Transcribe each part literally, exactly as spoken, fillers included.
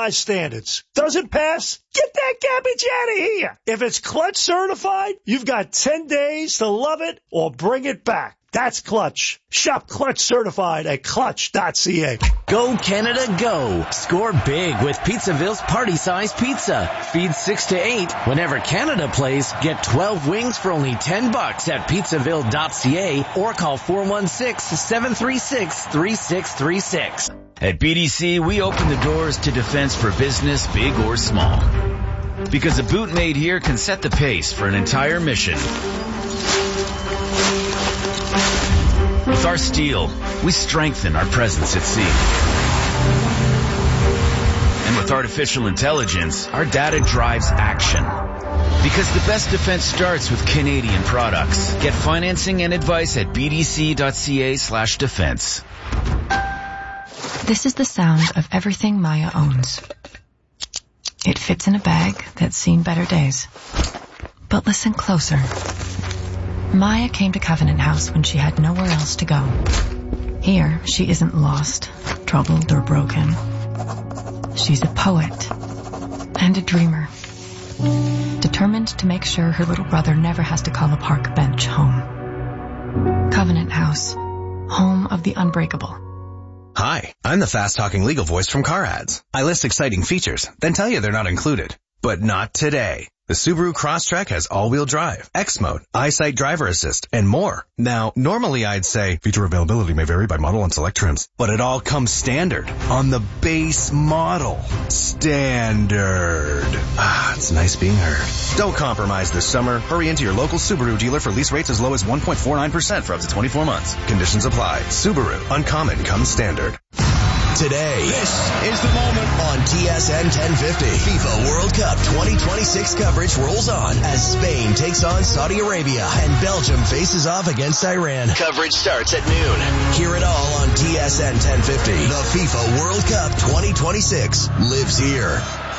authorized standards. Doesn't pass? Get that garbage out of here. If it's Clutch certified, you've got ten days to love it or bring it back. That's Clutch. Shop Clutch certified at clutch dot c a. Go Canada, go. Score big with Pizzaville's party-sized pizza. Feed six to eight. Whenever Canada plays, get twelve wings for only ten bucks at pizzaville dot c a or call four one six, seven three six, three six three six. At B D C, we open the doors to defense for business, big or small. Because a boot made here can set the pace for an entire mission. With our steel, we strengthen our presence at sea. And with artificial intelligence, our data drives action. Because the best defense starts with Canadian products. Get financing and advice at b d c dot c a slash defense. This is the sound of everything Maya owns. It fits in a bag that's seen better days. But listen closer. Maya came to Covenant House when she had nowhere else to go. Here, she isn't lost, troubled, or broken. She's a poet and a dreamer, determined to make sure her little brother never has to call a park bench home. Covenant House, home of the unbreakable. Hi, I'm the fast-talking legal voice from Car Ads. I list exciting features, then tell you they're not included. But not today. The Subaru Crosstrek has all-wheel drive, X-Mode, EyeSight driver assist, and more. Now, normally I'd say feature availability may vary by model and select trims, but it all comes standard on the base model. Standard. Ah, it's nice being heard. Don't compromise this summer. Hurry into your local Subaru dealer for lease rates as low as one point four nine percent for up to twenty-four months. Conditions apply. Subaru. Uncommon comes standard. Today, this is the moment on T S N ten fifty. FIFA World Cup twenty twenty-six coverage rolls on as Spain takes on Saudi Arabia and Belgium faces off against Iran. Coverage starts at noon. Hear it all on T S N ten fifty. The FIFA World Cup twenty twenty-six lives here.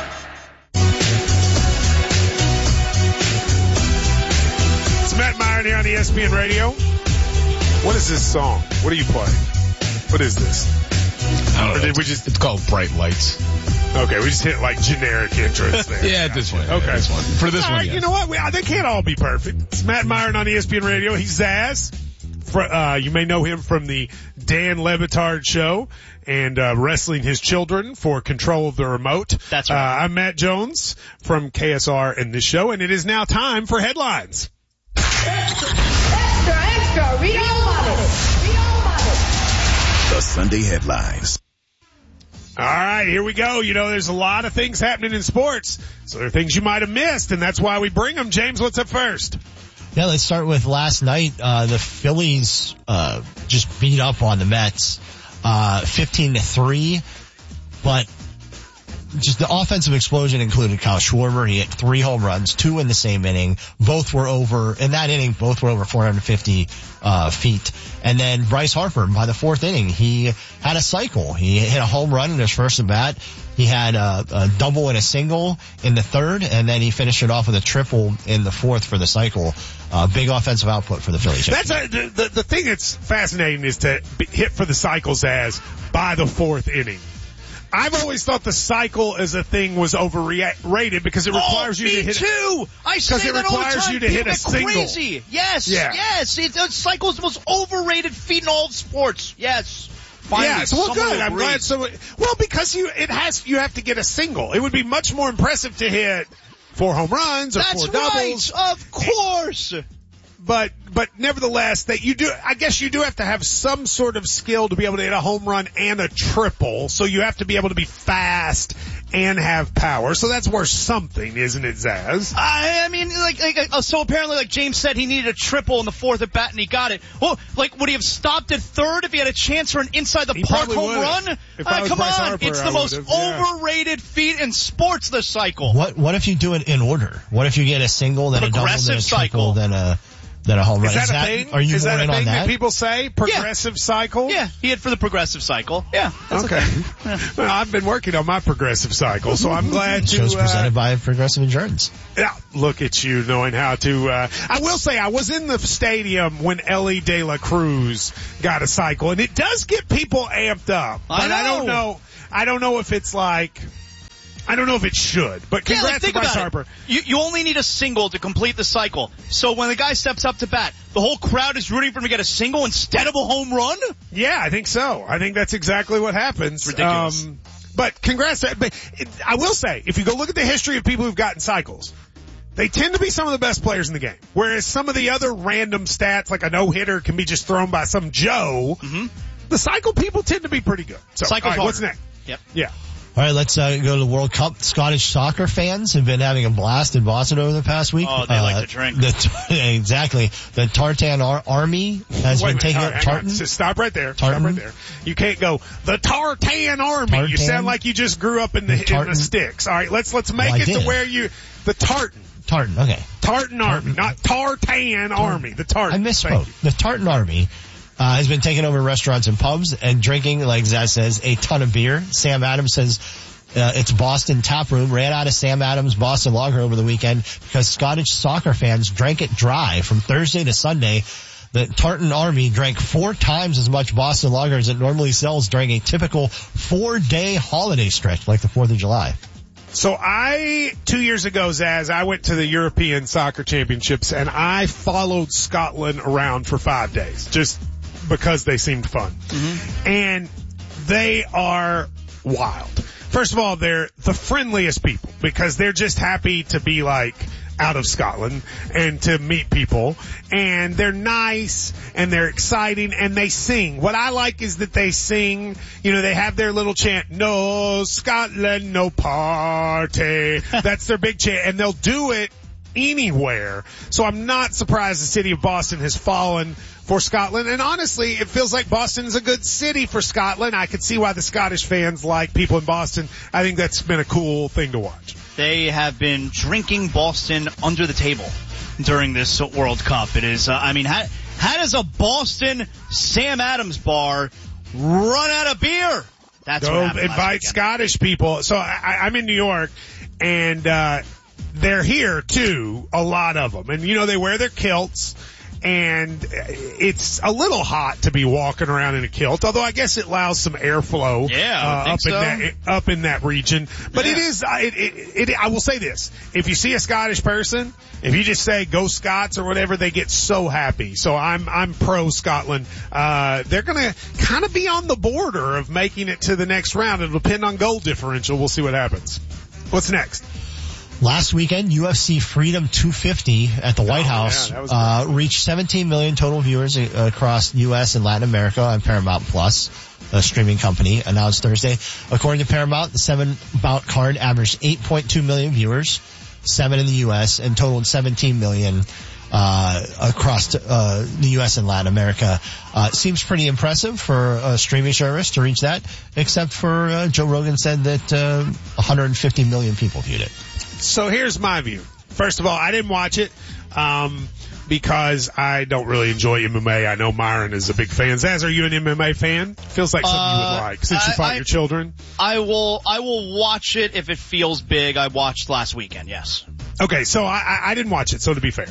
It's Matt Meyer here on E S P N Radio. What is this song? What are you playing? What is this? I don't or know. did we just, it's called Bright Lights. Okay, we just hit like generic intros there. yeah, this one. Okay. Yeah, this one. For this all one, right, yes. You know what? We, they can't all be perfect. It's Matt Meyer on E S P N Radio. He's Zaz. For, uh, you may know him from the Dan Le Batard Show and uh, Wrestling His Children for Control of the Remote. That's right. Uh, I'm Matt Jones from K S R and this show, and it is now time for headlines. Extra, extra, read all about it. Read all about it. The Sunday headlines. All right, here we go. You know, there's a lot of things happening in sports, so there are things you might have missed, and that's why we bring them. James, what's up first? Yeah, let's start with last night. Uh, the Phillies, uh, just beat up on the Mets, uh, fifteen to three, but just the offensive explosion included Kyle Schwarber. He hit three home runs, two in the same inning. Both were over, in that inning, both were over four hundred fifty, uh, feet. And then Bryce Harper, by the fourth inning, he had a cycle. He hit a home run in his first at bat. He had a, a double and a single in the third, and then he finished it off with a triple in the fourth for the cycle. Uh, big offensive output for the Phillies. That's a, the, the, the thing that's fascinating is to be hit for the cycles as by the fourth inning. I've always thought the cycle as a thing was overrated because it requires oh, you to hit too. I say it that all the requires time. you to People hit a get single. Crazy. Yes, yeah. yes. It, uh, cycle's the most overrated feat in all sports. Yes. Finally, yeah, so well, good. I'm agree. glad. So, well, because you it has you have to get a single. It would be much more impressive to hit four home runs or That's four doubles. Right, of course. But, but nevertheless, that you do, I guess you do have to have some sort of skill to be able to hit a home run and a triple. So you have to be able to be fast and have power. So that's worth something, isn't it, Zaz? I, I mean, like, like, uh, so apparently, like James said, he needed a triple in the fourth at bat and he got it. Well, like, would he have stopped at third if he had a chance for an inside the he park home would've. run? If I uh, was come Bryce on, Harper, it's the I most yeah. overrated feat in sports, this cycle. What, what if you do it in order? What if you get a single, then a double, then a triple, cycle. then a, then a home run? Is that, Is a that thing? Are you Is more that a in thing on that? that people say? Progressive yeah. cycle? Yeah, he hit for the progressive cycle. Yeah. That's okay. Yeah. Well, I've been working on my progressive cycle, so I'm glad to. Show's uh, presented by Progressive Insurance. Yeah, look at you knowing how to. Uh, I will say I was in the stadium when Ellie De La Cruz got a cycle, and it does get people amped up. I But know. I don't know. I don't know if it's like I don't know if it should, but congrats yeah, like, think to Bryce about Harper. It. You, you only need a single to complete the cycle. So when the guy steps up to bat, the whole crowd is rooting for him to get a single instead of a home run? Yeah, I think so. I think that's exactly what happens. Ridiculous. Um, but congrats. To, but it, I will say, if you go look at the history of people who've gotten cycles, they tend to be some of the best players in the game. Whereas some of the other random stats, like a no-hitter can be just thrown by some Joe, mm-hmm. the cycle people tend to be pretty good. So, Cycle's all right, what's harder. next? Yep. Yeah. All right, let's uh, go to the World Cup. Scottish soccer fans have been having a blast in Boston over the past week. Oh, they uh, like to drink. The, exactly. The Tartan Ar- Army has Wait been taking right, up Tartan. Just stop right there. Tartan. Stop right there. You can't go the Tartan Army. Tartan. You sound like you just grew up in the, the in the sticks. All right, let's let's make well, it did. to where you the Tartan. Tartan. Okay. Tartan, Tartan. Army, not Tartan Army. The Tartan. I misspoke. The Tartan Army. Uh, has been taking over restaurants and pubs and drinking, like Zaz says, a ton of beer. Sam Adams says uh, it's Boston Tap Room ran out of Sam Adams Boston Lager over the weekend because Scottish soccer fans drank it dry from Thursday to Sunday. The Tartan Army drank four times as much Boston Lager as it normally sells during a typical four-day holiday stretch like the fourth of July. So I, two years ago, Zaz, I went to the European Soccer Championships and I followed Scotland around for five days. Just because they seemed fun. Mm-hmm. And they are wild. First of all, they're the friendliest people because they're just happy to be like out of Scotland and to meet people. And they're nice and they're exciting and they sing. What I like is that they sing, you know, they have their little chant, no Scotland, no party. That's their big chant and they'll do it anywhere. So I'm not surprised the city of Boston has fallen for Scotland. And honestly, it feels like Boston's a good city for Scotland. I could see why the Scottish fans like people in Boston. I think that's been a cool thing to watch. They have been drinking Boston under the table during this World Cup. It is, uh, I mean, how, how does a Boston Sam Adams bar run out of beer? That's Go what happened last invite weekend. Scottish people. So I, I'm in New York and, uh, they're here too, a lot of them. And you know, they wear their kilts. And it's a little hot to be walking around in a kilt, although I guess it allows some airflow yeah, I uh, think up so. in that up in that region. But yeah. it is, uh, it, it, it, I will say this: if you see a Scottish person, if you just say "Go Scots" or whatever, they get so happy. So I'm I'm pro Scotland. Uh, they're going to kind of be on the border of making it to the next round. It'll depend on goal differential. We'll see what happens. What's next? Last weekend, U F C Freedom two fifty at the White oh, House yeah, uh, reached seventeen million total viewers uh, across U S and Latin America on Paramount Plus, a streaming company, announced Thursday. According to Paramount, the seven-bout card averaged eight point two million viewers, seven in the U S, and totaled seventeen million uh across uh the U S and Latin America. Uh seems pretty impressive for a streaming service to reach that, except for uh, Joe Rogan said that uh one hundred fifty million people viewed it. So here's my view. First of all, I didn't watch it um because I don't really enjoy M M A. I know Myron is a big fan. Zaz, are you an M M A fan? Feels like something uh, you would like since I, you fought I, your children. I will I will watch it if it feels big. I watched last weekend, yes. Okay, so I, I, I didn't watch it, so to be fair.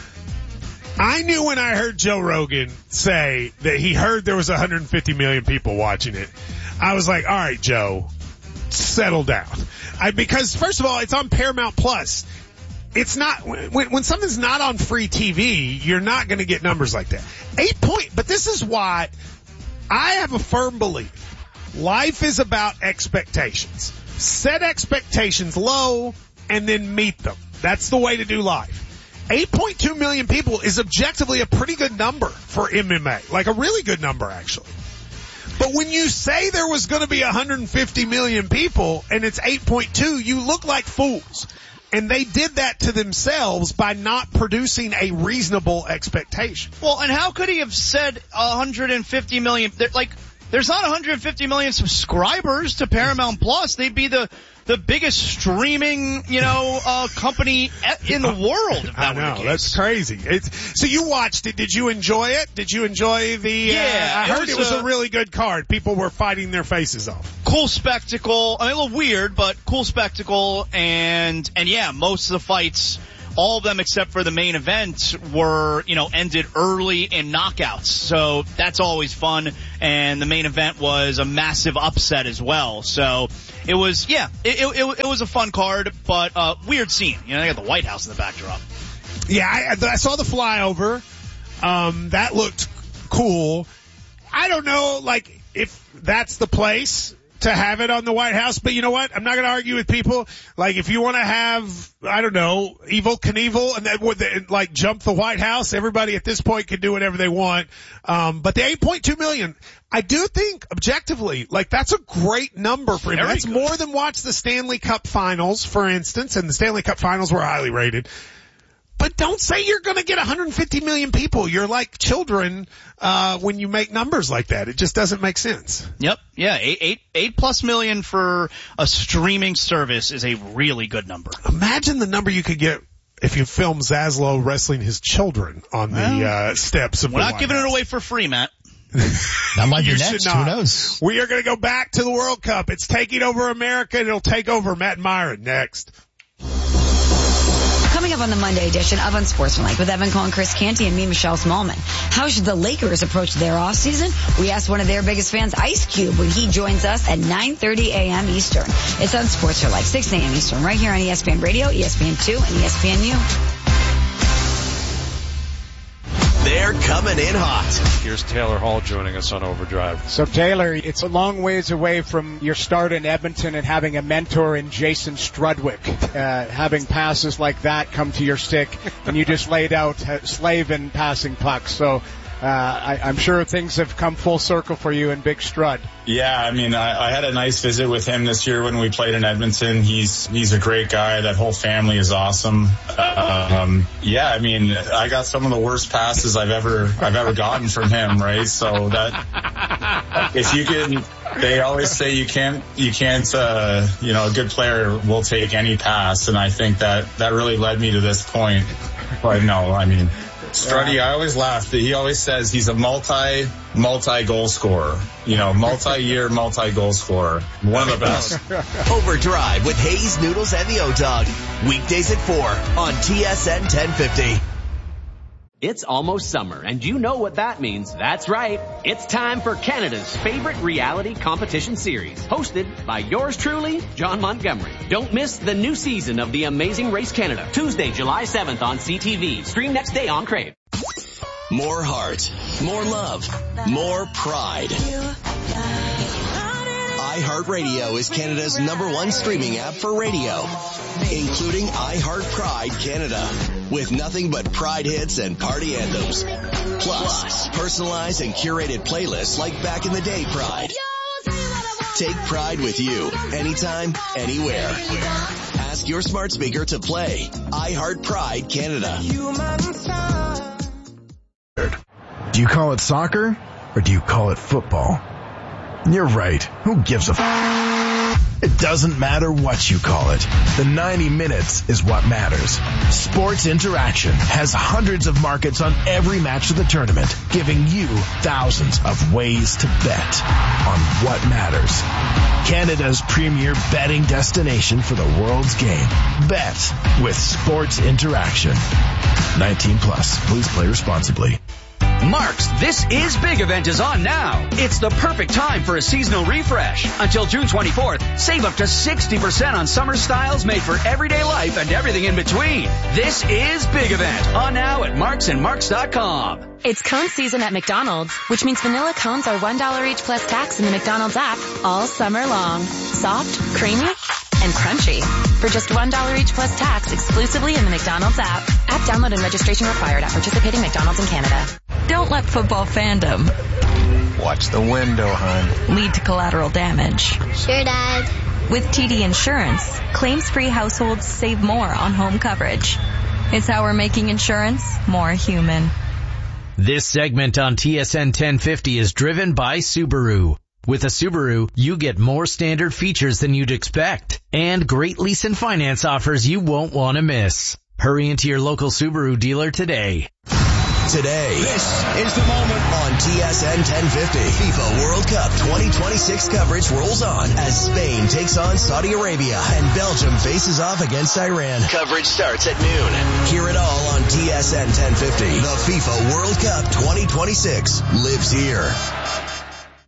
I knew when I heard Joe Rogan say that he heard there was one hundred fifty million people watching it. I was like, all right, Joe, settle down. I, because first of all, it's on Paramount Plus. It's not, when, when something's not on free T V, you're not going to get numbers like that. Eight point, but this is why I have a firm belief. Life is about expectations. Set expectations low and then meet them. That's the way to do life. eight point two million people is objectively a pretty good number for M M A. Like a really good number, actually. But when you say there was going to be one hundred fifty million people and it's eight point two, you look like fools. And they did that to themselves by not producing a reasonable expectation. Well, and how could he have said one hundred fifty million? Like, there's not one hundred fifty million subscribers to Paramount Plus. They'd be the the biggest streaming, you know, uh, company in the world. If that I were know, the case. that's crazy. It's, so you watched it. Did you enjoy it? Did you enjoy the, yeah, uh, I it heard was it was a, a really good card. People were fighting their faces off. Cool spectacle. I mean, a little weird, but cool spectacle. And, and yeah, most of the fights, all of them except for the main event were, you know, ended early in knockouts. So that's always fun. And the main event was a massive upset as well. So it was, yeah, it, it, it was a fun card, but uh, weird scene. You know, they got the White House in the backdrop. Yeah, I, I saw the flyover. Um, that looked cool. I don't know, like, if that's the place to have it on the White House, but you know what? I'm not going to argue with people. Like, if you want to have, I don't know, Evel Knievel and then would they, like jump the White House, everybody at this point can do whatever they want. Um, but the eight point two million, I do think objectively, like that's a great number for him. Very That's good. more than watch the Stanley Cup Finals, for instance, and the Stanley Cup Finals were highly rated. But don't say you're going to get one hundred fifty million people. You're like children uh when you make numbers like that. It just doesn't make sense. Yep. Yeah. Eight, eight, eight plus million for a streaming service is a really good number. Imagine the number you could get if you film Zaslow wrestling his children on the Well, uh steps of We're the not White giving House. it away for free, Matt. That might You be should next. not. Who knows? We are going to go back to the World Cup. It's taking over America, and it'll take over Matt Myron next. Coming up on the Monday edition of Unsportsmanlike with Evan Cohen, Chris Canty, and me, Michelle Smallman. How should the Lakers approach their offseason? We asked one of their biggest fans, Ice Cube, when he joins us at nine thirty a.m. Eastern. It's Unsportsmanlike, six a.m. Eastern, right here on E S P N Radio, E S P N two, and E S P N U. They're coming in hot. Here's Taylor Hall joining us on Overdrive. So Taylor, it's a long ways away from your start in Edmonton and having a mentor in Jason Strudwick, uh, having passes like that come to your stick, and you just laid out uh, slaving passing pucks. So uh, I, I'm sure things have come full circle for you in Big Strud. Yeah, I mean, I, I had a nice visit with him this year when we played in Edmonton. He's he's a great guy. That whole family is awesome. Um, yeah, I mean, I got some of the worst passes I've ever I've ever gotten from him, right? So that if you can, they always say you can't you can't uh, you know, a good player will take any pass, and I think that that really led me to this point. But no, I mean. Struddy, I always laugh that he always says he's a multi, multi-goal scorer. You know, multi-year, multi-goal scorer. One of the best. Overdrive with Hayes, Noodles, and the O-Dog. Weekdays at four on T S N ten fifty. It's almost summer, and you know what that means. That's right. It's time for Canada's favorite reality competition series, hosted by yours truly, John Montgomery. Don't miss the new season of The Amazing Race Canada, Tuesday, July seventh on C T V. Stream next day on Crave. More heart, more love, more pride. iHeartRadio is Canada's number one streaming app for radio, including iHeart Pride Canada, with nothing but Pride hits and party anthems. Plus, personalized and curated playlists like Back in the Day Pride. Take Pride with you, anytime, anywhere. Ask your smart speaker to play iHeart Pride Canada. Do you call it soccer or do you call it football? You're right. Who gives a f***? It doesn't matter what you call it. The ninety minutes is what matters. Sports Interaction has hundreds of markets on every match of the tournament, giving you thousands of ways to bet on what matters. Canada's premier betting destination for the world's game. Bet with Sports Interaction. nineteen plus. Please play responsibly. Mark's This Is Big event is on now. It's the perfect time for a seasonal refresh. Until June twenty-fourth, save up to sixty percent on summer styles made for everyday life and everything in between. This Is Big event on now at marks and marks dot com. It's cone season at McDonald's, which means vanilla cones are one dollar each plus tax in the McDonald's app all summer long. Soft, creamy, and crunchy. For just one dollar each plus tax exclusively in the McDonald's app. App download and registration required at participating McDonald's in Canada. Don't let football fandom Watch the window, hon. lead to collateral damage. Sure, Dad. With T D Insurance, claims-free households save more on home coverage. It's how we're making insurance more human. This segment on T S N ten fifty is driven by Subaru. With a Subaru, you get more standard features than you'd expect and great lease and finance offers you won't want to miss. Hurry into your local Subaru dealer today. Today, this is the moment on T S N ten fifty. FIFA World Cup twenty twenty-six coverage rolls on as Spain takes on Saudi Arabia and Belgium faces off against Iran. Coverage starts at noon. Hear it all on T S N ten fifty. The FIFA World Cup twenty twenty-six lives here.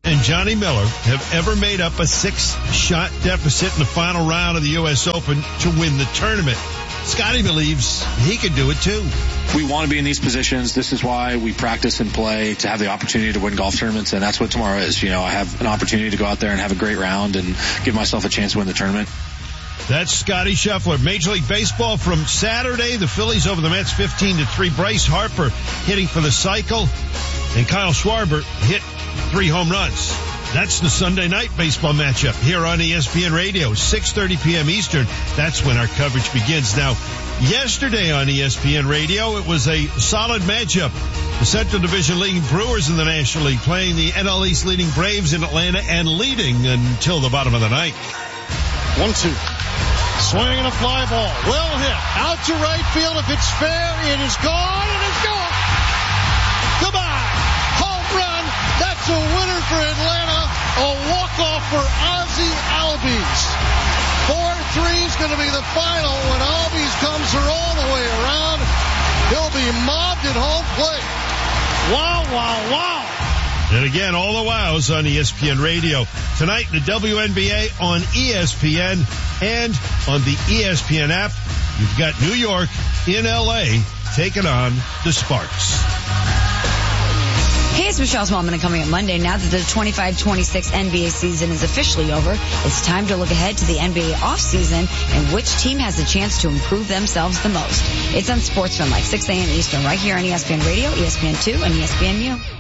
and Johnny Miller have ever made up a six-shot deficit in the final round of the U S Open to win the tournament. Scotty believes he could do it too. We want to be in these positions. This is why we practice and play, to have the opportunity to win golf tournaments, and that's what tomorrow is. You know, I have an opportunity to go out there and have a great round and give myself a chance to win the tournament. That's Scotty Scheffler. Major League Baseball from Saturday. The Phillies over the Mets fifteen to three. Bryce Harper hitting for the cycle, and Kyle Schwarber hit three home runs. That's the Sunday night baseball matchup here on E S P N Radio, six thirty p.m. Eastern. That's when our coverage begins. Now, yesterday on E S P N Radio, it was a solid matchup. The Central Division leading Brewers in the National League playing the N L East leading Braves in Atlanta and leading until the bottom of the ninth. One, two. Swing and a fly ball. Well hit. Out to right field. If it's fair, it is gone, and it's gone. Goodbye. Home run. That's a winner for Atlanta. A walk-off for Ozzy Albies. four three is going to be the final when Albies comes her all the way around. He'll be mobbed at home plate. Wow, wow, wow. And again, all the wows on E S P N Radio. Tonight, the W N B A on E S P N and on the E S P N app. You've got New York in L A taking on the Sparks. Hey, it's Michelle Smallman coming up Monday. Now that the twenty-five twenty-six N B A season is officially over, it's time to look ahead to the N B A offseason and which team has the chance to improve themselves the most. It's on Sportsman Life, six a.m. Eastern, right here on E S P N Radio, E S P N two, and E S P N U.